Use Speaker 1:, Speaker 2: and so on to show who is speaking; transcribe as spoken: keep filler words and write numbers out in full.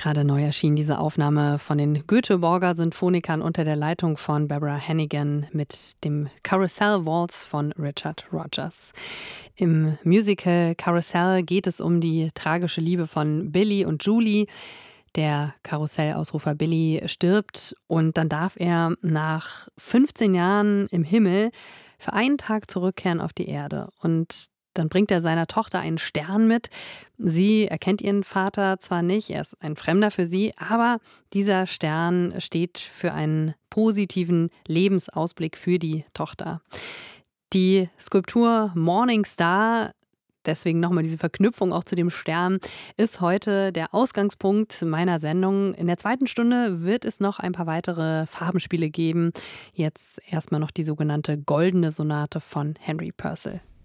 Speaker 1: Gerade neu erschien diese Aufnahme von den Göteborger Sinfonikern unter der Leitung von Barbara Hannigan mit dem Carousel Waltz von Richard Rodgers. Im Musical Carousel geht es um die tragische Liebe von Billy und Julie. Der Karussell-Ausrufer Billy stirbt und dann darf er nach fünfzehn Jahren im Himmel für einen Tag zurückkehren auf die Erde. Und dann bringt er seiner Tochter einen Stern mit. Sie erkennt ihren Vater zwar nicht, er ist ein Fremder für sie, aber dieser Stern steht für einen positiven Lebensausblick für die Tochter. Die Skulptur Morning Star, deswegen nochmal diese Verknüpfung auch zu dem Stern, ist heute der Ausgangspunkt meiner Sendung. In der zweiten Stunde wird es noch ein paar weitere Farbenspiele geben. Jetzt erstmal noch die sogenannte Goldene Sonate von Henry Purcell.